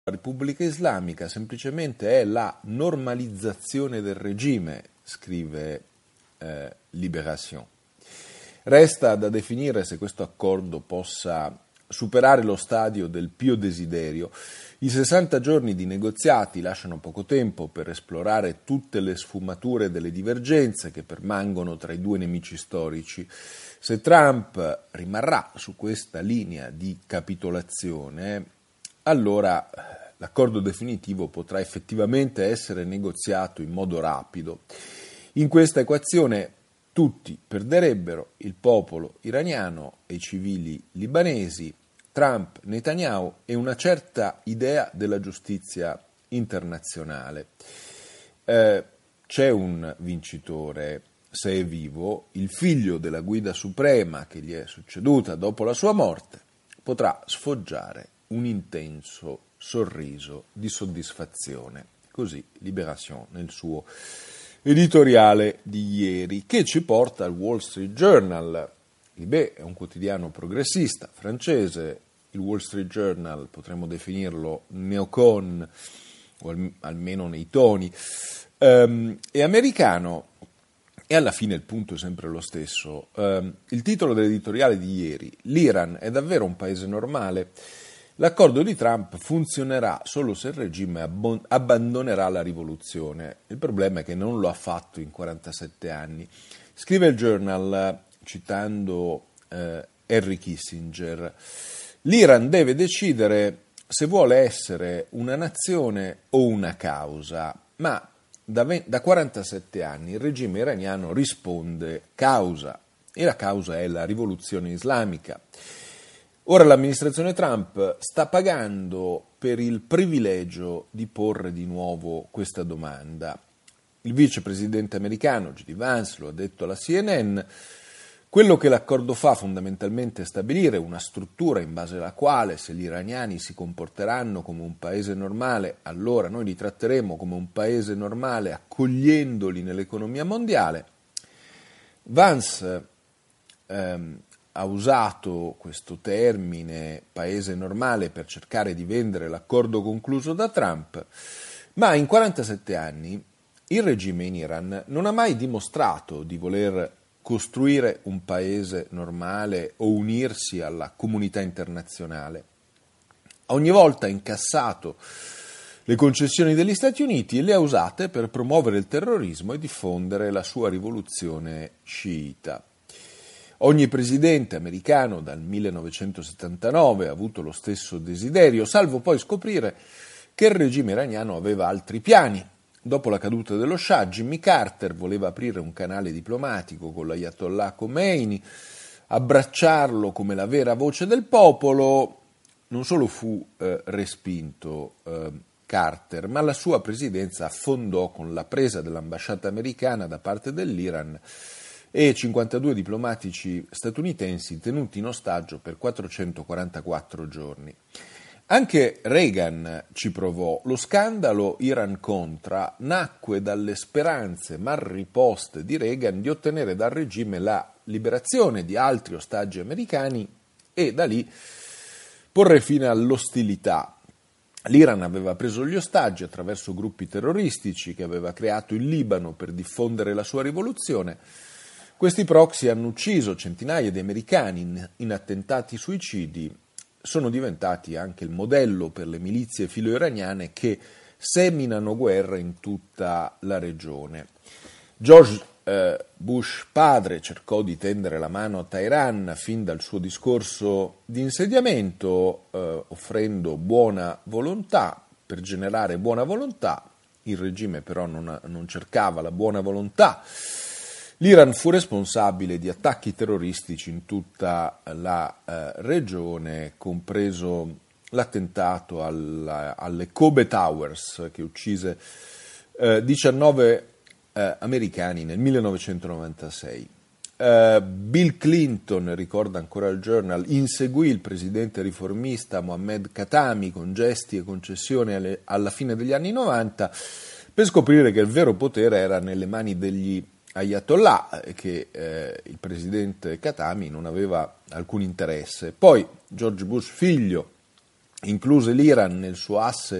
La Repubblica Islamica semplicemente è la normalizzazione del regime, scrive Libération. Resta da definire se questo accordo possa superare lo stadio del pio desiderio. I 60 giorni di negoziati lasciano poco tempo per esplorare tutte le sfumature delle divergenze che permangono tra i due nemici storici. Se Trump rimarrà su questa linea di capitolazione, allora l'accordo definitivo potrà effettivamente essere negoziato in modo rapido. In questa equazione tutti perderebbero: il popolo iraniano e i civili libanesi, Trump, Netanyahu e una certa idea della giustizia internazionale. C'è un vincitore, se è vivo, il figlio della guida suprema che gli è succeduta dopo la sua morte potrà sfoggiare un intenso sorriso di soddisfazione. Così Libération nel suo editoriale di ieri, che ci porta al Wall Street Journal. Libé è un quotidiano progressista francese, il Wall Street Journal potremmo definirlo neocon, o almeno nei toni, è americano, e alla fine il punto è sempre lo stesso. Il titolo dell'editoriale di ieri: l'Iran è davvero un paese normale? L'accordo di Trump funzionerà solo se il regime abbandonerà la rivoluzione. Il problema è che non lo ha fatto in 47 anni. Scrive il Journal, citando Henry Kissinger: l'Iran deve decidere se vuole essere una nazione o una causa, ma da 47 anni il regime iraniano risponde causa, e la causa è la rivoluzione islamica. Ora l'amministrazione Trump sta pagando per il privilegio di porre di nuovo questa domanda. Il vicepresidente americano J.D. Vance lo ha detto alla CNN: quello che l'accordo fa fondamentalmente è stabilire una struttura in base alla quale, se gli iraniani si comporteranno come un paese normale, allora noi li tratteremo come un paese normale, accogliendoli nell'economia mondiale. Vance ha usato questo termine paese normale per cercare di vendere l'accordo concluso da Trump, ma in 47 anni il regime in Iran non ha mai dimostrato di voler costruire un paese normale o unirsi alla comunità internazionale. Ogni volta ha incassato le concessioni degli Stati Uniti e le ha usate per promuovere il terrorismo e diffondere la sua rivoluzione sciita. Ogni presidente americano dal 1979 ha avuto lo stesso desiderio, salvo poi scoprire che il regime iraniano aveva altri piani. Dopo la caduta dello Shah, Jimmy Carter voleva aprire un canale diplomatico con l'Ayatollah Khomeini, abbracciarlo come la vera voce del popolo. Non solo fu respinto Carter, ma la sua presidenza affondò con la presa dell'ambasciata americana da parte dell'Iran e 52 diplomatici statunitensi tenuti in ostaggio per 444 giorni. Anche Reagan ci provò. Lo scandalo Iran-Contra nacque dalle speranze mal riposte di Reagan di ottenere dal regime la liberazione di altri ostaggi americani e da lì porre fine all'ostilità. L'Iran aveva preso gli ostaggi attraverso gruppi terroristici che aveva creato in Libano per diffondere la sua rivoluzione. Questi proxy hanno ucciso centinaia di americani in attentati suicidi. Sono diventati anche il modello per le milizie filo-iraniane che seminano guerra in tutta la regione. George Bush padre cercò di tendere la mano a Teheran fin dal suo discorso di insediamento, offrendo buona volontà per generare buona volontà. Il regime però non cercava la buona volontà. L'Iran fu responsabile di attacchi terroristici in tutta la regione, compreso l'attentato alle Kobe Towers che uccise 19 americani nel 1996. Bill Clinton, ricorda ancora il Journal, inseguì il presidente riformista Mohammad Khatami con gesti e concessioni alla fine degli anni 90 per scoprire che il vero potere era nelle mani degli Ayatollah, che il presidente Khatami non aveva alcun interesse. Poi George Bush figlio incluse l'Iran nel suo asse